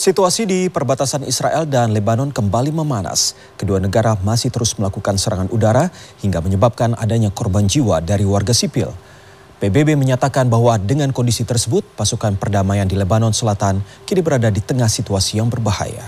Situasi di perbatasan Israel dan Lebanon kembali memanas. Kedua negara masih terus melakukan serangan udara hingga menyebabkan adanya korban jiwa dari warga sipil. PBB menyatakan bahwa dengan kondisi tersebut, pasukan perdamaian di Lebanon Selatan kini berada di tengah situasi yang berbahaya.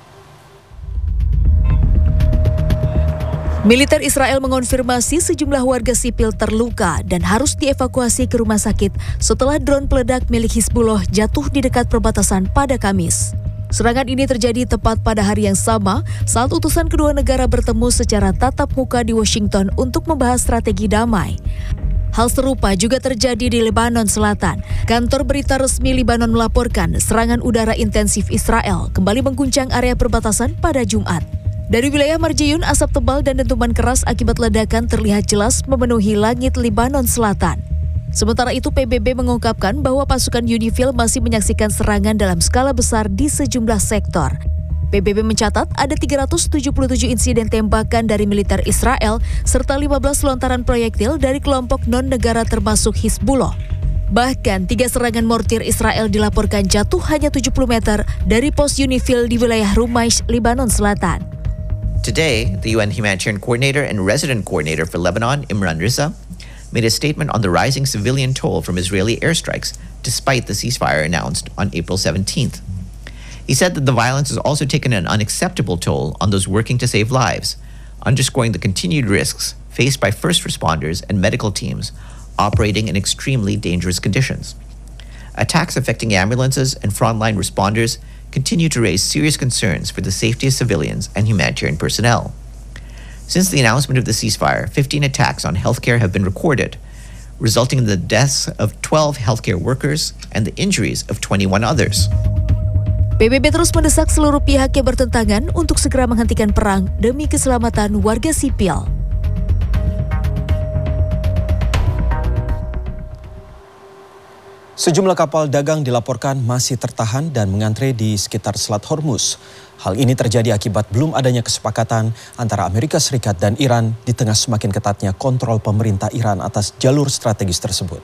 Militer Israel mengonfirmasi sejumlah warga sipil terluka dan harus dievakuasi ke rumah sakit setelah drone peledak milik Hizbullah jatuh di dekat perbatasan pada Kamis. Serangan ini terjadi tepat pada hari yang sama saat utusan kedua negara bertemu secara tatap muka di Washington untuk membahas strategi damai. Hal serupa juga terjadi di Lebanon Selatan. Kantor berita resmi Lebanon melaporkan serangan udara intensif Israel kembali mengguncang area perbatasan pada Jumat. Dari wilayah Marjayun, asap tebal dan dentuman keras akibat ledakan terlihat jelas memenuhi langit Lebanon Selatan. Sementara itu, PBB mengungkapkan bahwa pasukan UNIFIL masih menyaksikan serangan dalam skala besar di sejumlah sektor. PBB mencatat ada 377 insiden tembakan dari militer Israel serta 15 lontaran proyektil dari kelompok non-negara termasuk Hizbullah. Bahkan 3 serangan mortir Israel dilaporkan jatuh hanya 70 meter dari pos UNIFIL di wilayah Rumaish, Lebanon Selatan. Today, the UN Humanitarian Coordinator and Resident Coordinator for Lebanon, Imran Riza, made a statement on the rising civilian toll from Israeli airstrikes despite the ceasefire announced on April 17th. He said that the violence has also taken an unacceptable toll on those working to save lives, underscoring the continued risks faced by first responders and medical teams operating in extremely dangerous conditions. Attacks affecting ambulances and frontline responders continue to raise serious concerns for the safety of civilians and humanitarian personnel. Since the announcement of the ceasefire, 15 attacks on healthcare have been recorded, resulting in the deaths of 12 healthcare workers and the injuries of 21 others. PBB terus mendesak seluruh pihak yang bertentangan untuk segera menghentikan perang demi keselamatan warga sipil. Sejumlah kapal dagang dilaporkan masih tertahan dan mengantre di sekitar Selat Hormuz. Hal ini terjadi akibat belum adanya kesepakatan antara Amerika Serikat dan Iran di tengah semakin ketatnya kontrol pemerintah Iran atas jalur strategis tersebut.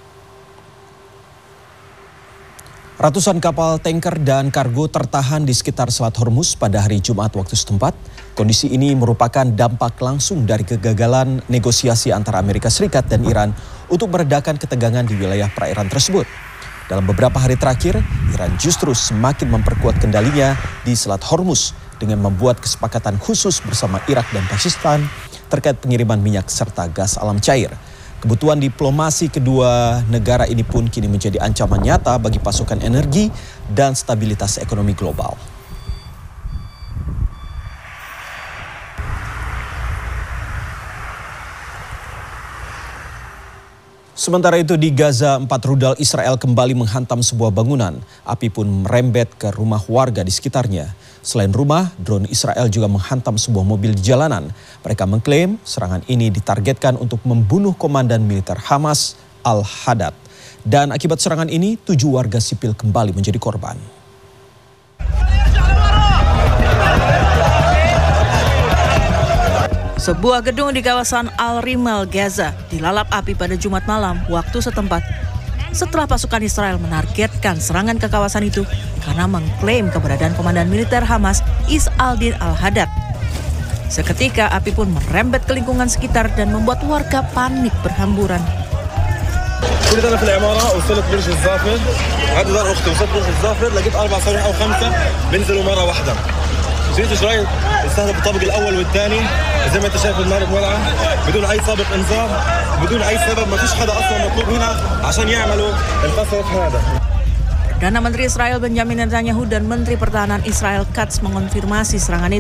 Ratusan kapal tanker dan kargo tertahan di sekitar Selat Hormuz pada hari Jumat waktu setempat. Kondisi ini merupakan dampak langsung dari kegagalan negosiasi antara Amerika Serikat dan Iran untuk meredakan ketegangan di wilayah perairan tersebut. Dalam beberapa hari terakhir, Iran justru semakin memperkuat kendalinya di Selat Hormuz dengan membuat kesepakatan khusus bersama Irak dan Pakistan terkait pengiriman minyak serta gas alam cair. Kebutuhan diplomasi kedua negara ini pun kini menjadi ancaman nyata bagi pasokan energi dan stabilitas ekonomi global. Sementara itu di Gaza, 4 rudal Israel kembali menghantam sebuah bangunan. Api pun merembet ke rumah warga di sekitarnya. Selain rumah, drone Israel juga menghantam sebuah mobil di jalanan. Mereka mengklaim serangan ini ditargetkan untuk membunuh komandan militer Hamas, Al-Haddad. Dan akibat serangan ini, 7 warga sipil kembali menjadi korban. Sebuah gedung di kawasan Al-Rimal, Gaza, dilalap api pada Jumat malam waktu setempat setelah pasukan Israel menargetkan serangan ke kawasan itu karena mengklaim keberadaan komandan militer Hamas, Is-al-Din al-Haddad. Seketika api pun merembet ke lingkungan sekitar dan membuat warga panik berhamburan. كنت انا في العماره وصلت برج الظافر هذا دار اختي وصلت برج الظافر لقيت 4 صواريخ او 5 بينزلوا مره واحده جيت شوي استهدف الطابق الاول والثاني زي ما انت شايف النار مولعه بدون اي سابق انذار بدون اي سبب ما فيش حدا اصلا مطلوب هنا عشان يعملوا القصف هذا. Perdana Menteri Israel Benjamin Netanyahu dan Menteri Pertahanan Israel Katz mengonfirmasi serangan itu.